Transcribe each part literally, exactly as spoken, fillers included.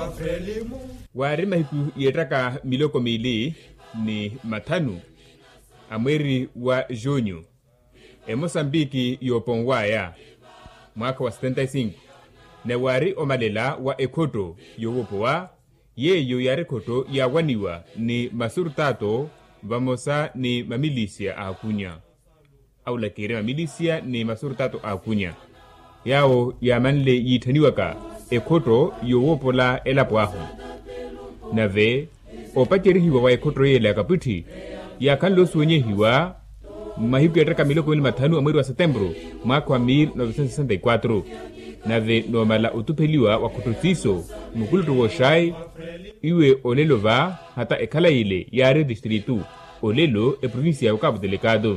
wari mahiku yetaka miloko mili ni matanu amweri wa junho e Mosambiki yopongwaya mwaka wa setenta e cinco na wari omalela wa ekoto yowopowa yeyo yari koto yawaniwa ni masurtato vamosa ni mamilisia akunya au lakire mamilisia ni masurtato akunya yao yamanle yitaniwaka ekoto yowopola elapoahu nave opacherihiwa wa ekoto yela kaputi yakanlo suwenyehiwa mahiku yataka miloko mili matanu amweri wa Setembro mwaka wa mil novecientos sesenta y cuatro nave nomala utupeliwa wa kututiso mukulutu woshai iwe olelo va hata ekala ile yare distritu olelo e provincia ya Cabo Delicado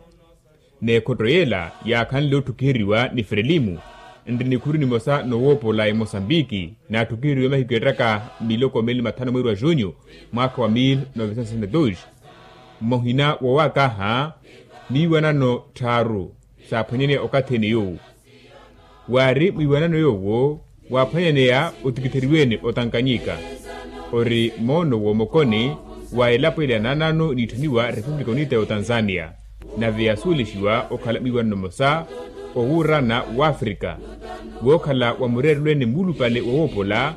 ne kotroyela ya kanlo tukiriwa ni Frelimu ndini kuri ni mosa nowopola e Mosambiki na tukiriwa mahiku yataka miloko mili matanu mweri wa junho mwaka wa mil novecientos sesenta y dos mohina wawakaha ni wanano taru sa panyene okatene yo wari mwiwanano yowo wapanyanea utikitiriwene otankanyika ori mono wo mokoni wa elapo ile nanano nitaniwa Republika Unita ya Tanzania na viasulishiwa okala mwiwanano mosa owurana wa Afrika wokala wa murerulene mulu pale wowopola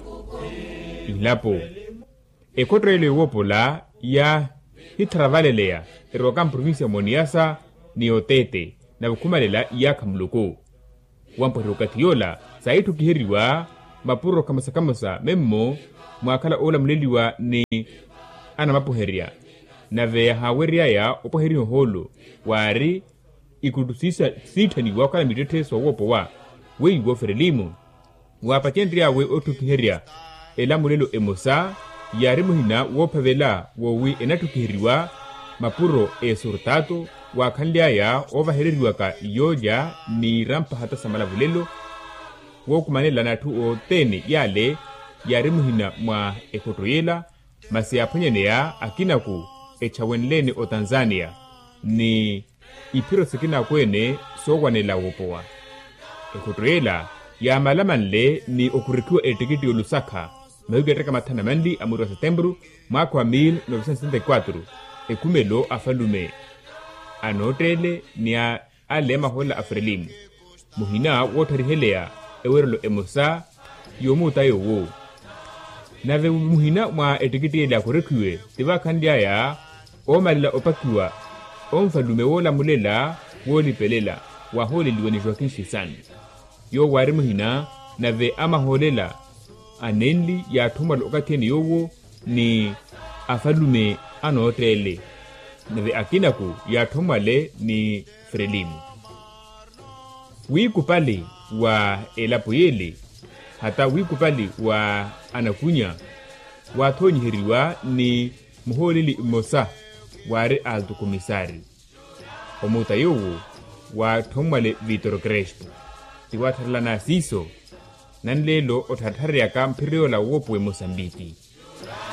ilapo ekotra ile wowopola ya hitravalelea erokam provincia Moniasa ni Otete na bukumalela ya kamluko wampurukatiola saitu kihiriwa mapuro kamasa kamasa memmo mwakala ola muleliwa ni ana mapuheria na veya haweria ya opoheri holo wari ikutusisa sitani wakala miteteso wopowa wei wo Frelimu wapachendria we otukiheria ela mulelo emosa yari muhina wopavela wowi enatukihiriwa mapuro e surtato wakanlia ya ovahereriwa ka yoja ni rampa hata samala vulelo wokumanela natu o tene yale yari muhina mwa ekotoyela masi apunyanea akinaku echawenlene o Tanzania ni ipiro sikina kwene sogwanela wopowa ekotoyela ya malamanle ni okurikiwa etikiti olusaka mahiku yataka matana mandi amweri wa Setembro mwaka wa mil novecientos sesenta y cuatro ekumelo afalume anotele ni a alema hola Frelimu muhina wotarihelea ewerelo emosa yomuta yowo nave muhina mwa etikiti ele akorekiwe tiba kandia ya omalila opakiwa omfalume wola mulela wolipelela waholeliwa ni Joaquim Chissano yo wari muhina nave amaholela anenli ya thumalo okatene yowo ni afalume anotele nave akinaku ya thumale ni Frelimu wikupale wa elapoyele hata wikupale wa anakunya wathonyihiriwa ni muholeli mosa wari alto komisari omuta yowo wa thumale Vitor Crespo tiwatharla na siso nanlelo othatharya ka mpiriola wopo e Mosambiki